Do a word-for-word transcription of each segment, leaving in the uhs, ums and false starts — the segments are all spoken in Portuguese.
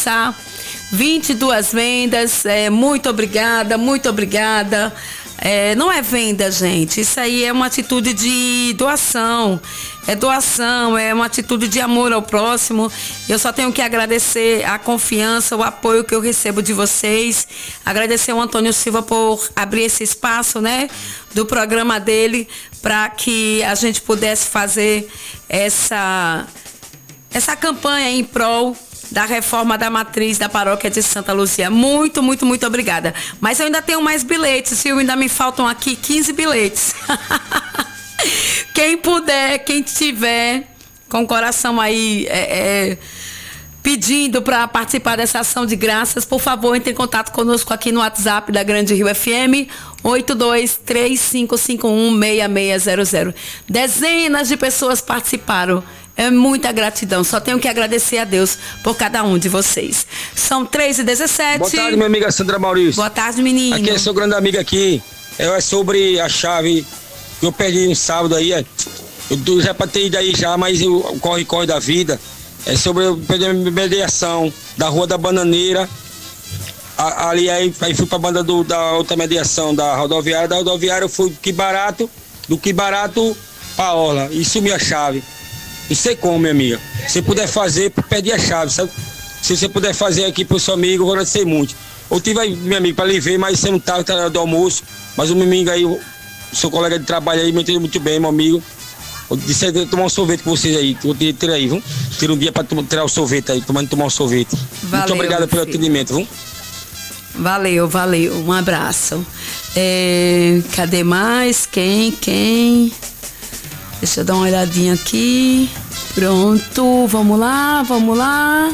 almoçar. vinte e duas vendas, é, muito obrigada, muito obrigada. É, não é venda, gente, isso aí é uma atitude de doação, é doação, é uma atitude de amor ao próximo. Eu só tenho que agradecer a confiança, o apoio que eu recebo de vocês, agradecer ao Antônio Silva por abrir esse espaço, né, do programa dele, para que a gente pudesse fazer essa, essa campanha em prol da reforma da matriz da paróquia de Santa Luzia. Muito, muito, muito obrigada. Mas eu ainda tenho mais bilhetes, viu? Ainda me faltam aqui quinze bilhetes. Quem puder, quem tiver com o coração aí é, é, pedindo para participar dessa ação de graças, por favor, entre em contato conosco aqui no WhatsApp da Grande Rio F M, oito dois três cinco cinco um seis seis zero zero. Dezenas de pessoas participaram. É muita gratidão. Só tenho que agradecer a Deus por cada um de vocês. São três e dezessete. Boa tarde, minha amiga Sandra Maurício. Boa tarde, menino. Aqui é seu grande amigo aqui. É sobre a chave que eu perdi no sábado aí. Eu já pra ter ido aí já, mas o corre-corre da vida. É sobre eu perder a mediação da Rua da Bananeira. A, ali aí, aí fui pra banda do, da outra mediação da rodoviária. Da rodoviária eu fui do que barato, do que barato pra orla. E sumi a chave. Não sei como, minha amiga. Se puder fazer, perdi a chave, sabe? Se você puder fazer aqui pro seu amigo, eu agradecer muito. Eu tive aí, meu amigo, para lhe ver, mas você não tá, tá na hora do almoço. Mas o meu amigo aí, o seu colega de trabalho aí, me entendeu muito bem, meu amigo. Eu disse que eu tomar um sorvete com vocês aí. Eu tiro aí, viu? Tira um dia para tirar o sorvete aí, tomando tomar um sorvete. Valeu, muito obrigado pelo filho. Atendimento, viu? Valeu, valeu. Um abraço. É, cadê mais? Quem? Quem? Deixa eu dar uma olhadinha aqui. Pronto, vamos lá, vamos lá.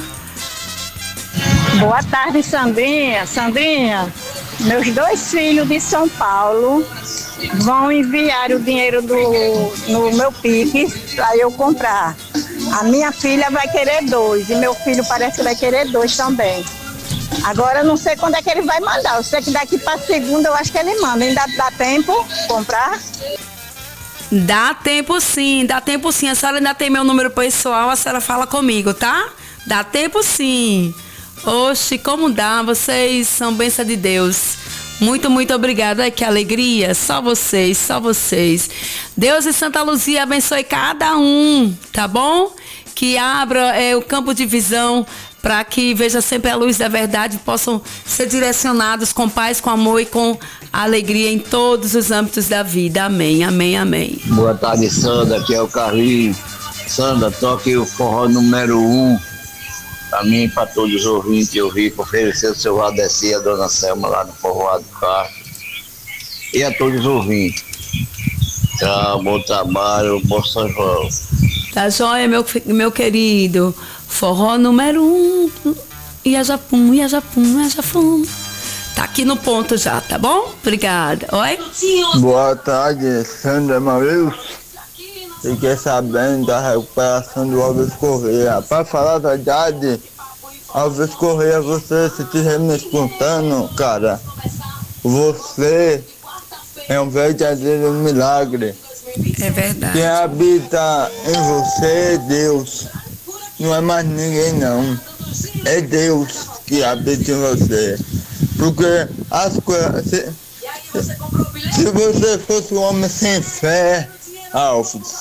Boa tarde, Sandrinha. Sandrinha, meus dois filhos de São Paulo vão enviar o dinheiro do, no meu Pix para eu comprar. A minha filha vai querer dois e meu filho parece que vai querer dois também. Agora eu não sei quando é que ele vai mandar. Eu sei que daqui para segunda eu acho que ele manda. Ainda dá tempo comprar? Dá tempo sim, dá tempo sim. A senhora ainda tem meu número pessoal, a senhora fala comigo, tá? Dá tempo sim. Oxe, como dá? Vocês são bênção de Deus. Muito, muito obrigada. Ai, que alegria. Só vocês, só vocês. Deus e Santa Luzia abençoe cada um, tá bom? Que abra é, o campo de visão para que veja sempre a luz da verdade, possam ser direcionados com paz, com amor e com alegria em todos os âmbitos da vida. Amém, amém, amém. Boa tarde, Sandra, aqui é o Carlinhos. Sandra, toque o forró número um, para mim e para todos os ouvintes. Eu vi para oferecer o seu Valdeci e a dona Selma lá no forró do carro. E a todos os ouvintes. Tchau, bom trabalho, bom São João. Tá joia, meu, meu querido. Forró número um, Iajapum, Iajapum, Iajapum. Tá aqui no ponto já, tá bom? Obrigada. Oi? Boa tarde, Sandra Maurício. Fiquei sabendo da recuperação do Alves Correia. Para falar a verdade, Alves Correia, você, se estiver me escutando, cara, você é um verdadeiro milagre. É verdade. Quem habita em você é Deus. Não é mais ninguém não, é Deus que habita em você, porque as coisas, se, se você fosse um homem sem fé, Alves,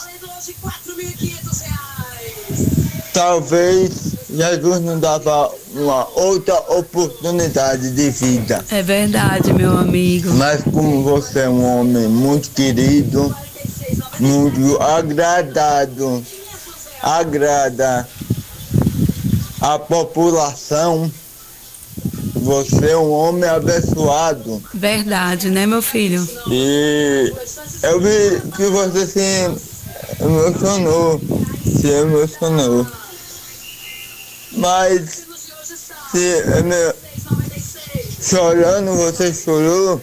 talvez Jesus não dava uma outra oportunidade de vida. É verdade, meu amigo. Mas como você é um homem muito querido, muito agradado, agrada a população, você é um homem abençoado. Verdade, né, meu filho? E eu vi que você se emocionou, se emocionou. Mas se chorando, você chorou,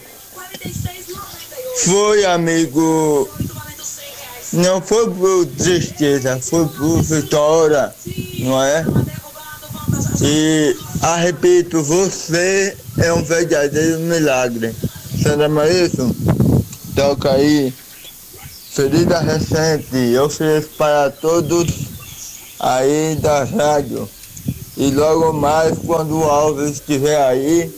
foi, amigo, não foi por tristeza, foi por vitória, não é? E, ah, repito, você é um verdadeiro milagre. Sandra Maurício, toca aí, ferida recente, eu ofereço para todos aí da rádio. E logo mais, quando o Alves estiver aí,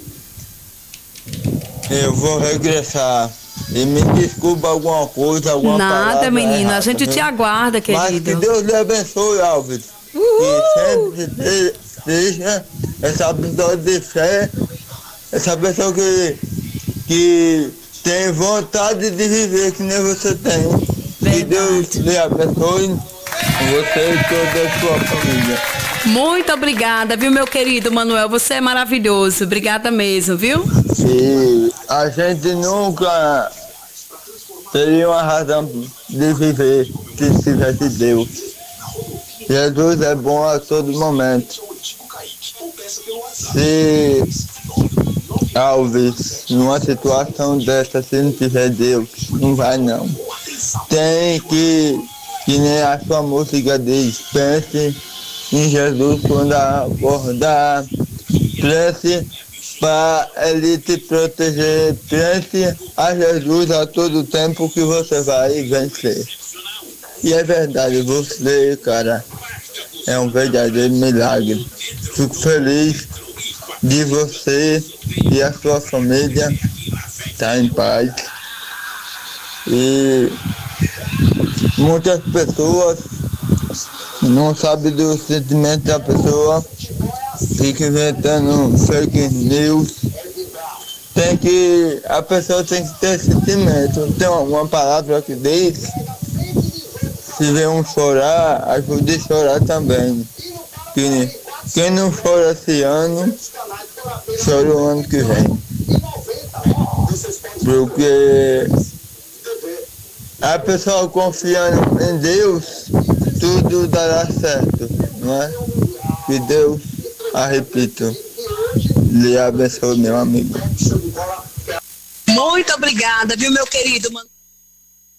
eu vou regressar. E me desculpa alguma coisa, alguma Nada, palavra menino, errada, a gente viu? te aguarda, querido. Mas que Deus lhe abençoe, Alves. Uhul. Que sempre seja essa pessoa de fé, essa pessoa que, que tem vontade de viver que nem você tem. Verdade. Que Deus lhe abençoe, você e toda a sua família. Muito obrigada, viu, meu querido Manuel? Você é maravilhoso. Obrigada mesmo, viu? E a gente nunca teria uma razão de viver se tivesse Deus. Jesus é bom a todo momento. Se Alves, numa situação dessa, se não tiver Deus, não vai não. Tem que, que nem a sua música diz, pense em Jesus quando acordar, pense para Ele te proteger, pense a Jesus a todo tempo que você vai vencer. E é verdade, você, cara, é um verdadeiro milagre. Fico feliz de você e a sua família estar em paz. E muitas pessoas não sabem do sentimento da pessoa, fica inventando fake news. Tem que, a pessoa tem que ter sentimento. Tem uma palavra que diz, se vê um chorar, ajude a chorar também. Que, quem não chora esse ano, chora o ano que vem. Porque a pessoa confiando em Deus, tudo dará certo, não é? Que Deus, a repito, lhe abençoe, meu amigo. Muito obrigada, viu, meu querido Manuel?